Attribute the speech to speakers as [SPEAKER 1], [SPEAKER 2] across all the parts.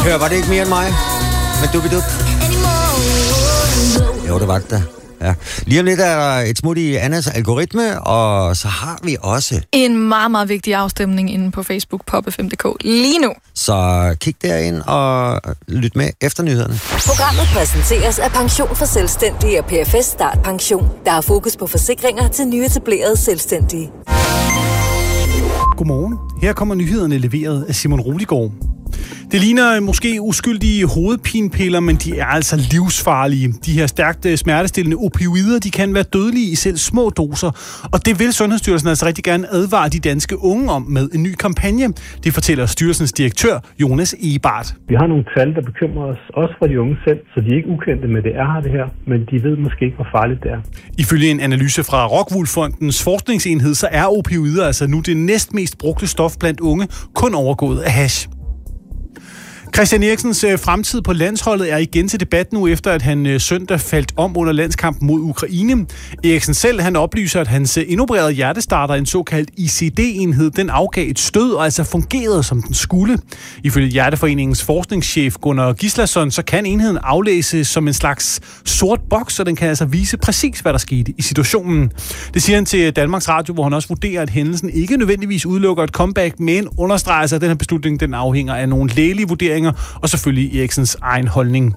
[SPEAKER 1] Hør, var det ikke mere end mig? Men dubidup. Jo, det var det da. Ja. Lige om lidt er der et smut i Annas algoritme, og så har vi også
[SPEAKER 2] en meget, meget vigtig afstemning inde på Facebook, pop.fm.dk lige nu.
[SPEAKER 1] Så kig derind og lyt med efter nyhederne.
[SPEAKER 3] Programmet præsenteres af Pension for Selvstændige og PFS Start Pension, der har fokus på forsikringer til nyetablerede selvstændige.
[SPEAKER 4] Godmorgen. Her kommer nyhederne leveret af Simon Roligård. Det ligner måske uskyldige hovedpinepiller, men de er altså livsfarlige. De her stærkt smertestillende opioider, de kan være dødelige i selv små doser. Og det vil Sundhedsstyrelsen altså rigtig gerne advare de danske unge om med en ny kampagne. Det fortæller styrelsens direktør, Jonas Ebart.
[SPEAKER 5] Vi har nogle tal, der bekymrer os, også for de unge selv, så de er ikke ukendte med det det her, men de ved måske ikke, hvor farligt det er.
[SPEAKER 4] Ifølge en analyse fra Rockwool Fondens forskningsenhed, så er opioider altså nu det næstmest brugte stof blandt unge, kun overgået af hash. Christian Eriksens fremtid på landsholdet er igen til debat nu, efter at han søndag faldt om under landskampen mod Ukraine. Eriksen selv, han oplyser, at hans indopererede hjertestarter, en såkaldt ICD-enhed, den afgav et stød og altså fungerede, som den skulle. Ifølge Hjerteforeningens forskningschef Gunnar Gislason, så kan enheden aflæses som en slags sort boks, så den kan altså vise præcis, hvad der skete i situationen. Det siger han til Danmarks Radio, hvor han også vurderer, at hændelsen ikke nødvendigvis udelukker et comeback, men understreger sig, at den her beslutning den afhænger af nogle lægelige vurderinger, og selvfølgelig Eriksens egen holdning.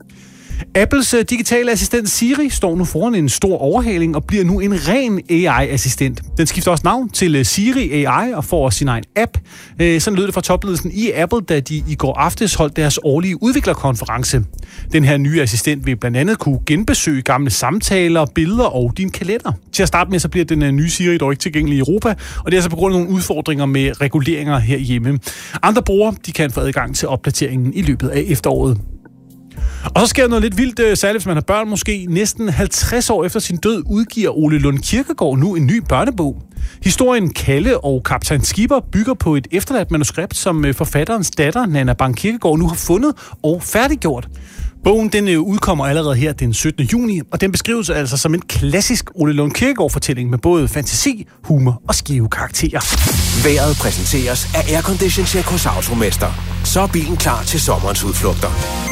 [SPEAKER 4] Apples digitale assistent Siri står nu foran en stor overhaling og bliver nu en ren AI-assistent. Den skifter også navn til Siri AI og får sin egen app. Sådan lød det fra topledelsen i Apple, da de i går aftes holdt deres årlige udviklerkonference. Den her nye assistent vil blandt andet kunne genbesøge gamle samtaler, billeder og din kalender. Til at starte med, så bliver den nye Siri dog ikke tilgængelig i Europa, og det er altså på grund af nogle udfordringer med reguleringer herhjemme. Andre brugere, de kan få adgang til opdateringen i løbet af efteråret. Og så sker der noget lidt vildt, særligt hvis man har børn måske. Næsten 50 år efter sin død udgiver Ole Lund Kirkegaard nu en ny børnebog. Historien Kalle og Kaptajn Skipper bygger på et efterladt manuskript, som forfatterens datter, Nanna Bang Kirkegaard, nu har fundet og færdiggjort. Bogen den udkommer allerede her den 17. juni, og den beskrives altså som en klassisk Ole Lund Kirkegaard-fortælling med både fantasi, humor og skæve karakterer.
[SPEAKER 6] Vejret præsenteres af Aircondition-check hos Automester. Så er bilen klar til sommerens udflugter.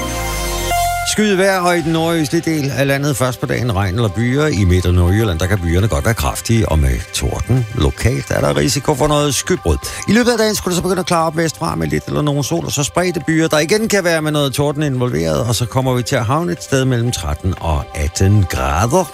[SPEAKER 1] Skyet vejr, og i den nordøstlige del af landet først på dagen regn eller byer. I Midt- og Nordjylland, der kan byerne godt være kraftige, og med torden lokalt er der risiko for noget skybrud. I løbet af dagen skulle det så begynde at klare op vestfra med lidt eller nogen sol, og så spredte byer, der igen kan være med noget torden involveret, og så kommer vi til at havne et sted mellem 13 og 18 grader.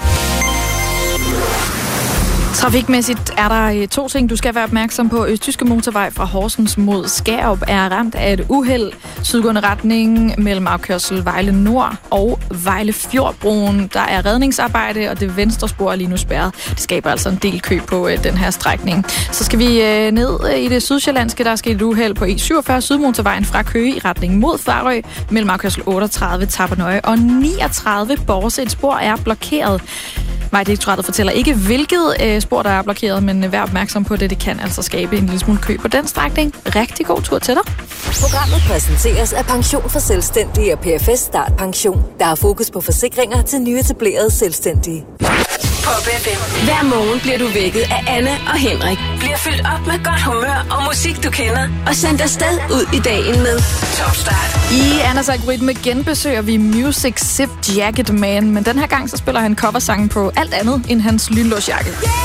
[SPEAKER 2] Trafikmæssigt er der to ting, du skal være opmærksom på. Østjyske motorvej fra Horsens mod Skærup er ramt af et uheld. Sydgående retning mellem afkørsel Vejle Nord og Vejle Fjordbroen. Der er redningsarbejde, og det venstre spor er lige nu spærret. Det skaber altså en del kø på den her strækning. Så skal vi ned i det sydsjællandske. Der er sket et uheld på E47 Sydmotorvejen fra Køge i retning mod Farø mellem afkørsel 38 Tappernøje og 39 Borse. Et spor er blokeret. Vejdirektoratet fortæller ikke, hvilket spor, der er blokeret, men vær opmærksom på det. Det kan altså skabe en lille smule kø på den strækning. Rigtig god tur til dig.
[SPEAKER 3] Programmet præsenteres af Pension for Selvstændige og PFS Start Pension, der har fokus på forsikringer til nyetablerede selvstændige.
[SPEAKER 7] Pop FM. Hver morgen bliver du vækket af Anne og Henrik. Bliver fyldt op med godt humør og musik, du kender. Og sendt afsted ud i dagen med Top Start.
[SPEAKER 2] I Annas algoritme genbesøger vi Music Zip Jacket Man, men den her gang så spiller han coversangen på alt andet end hans lynlåsjakke.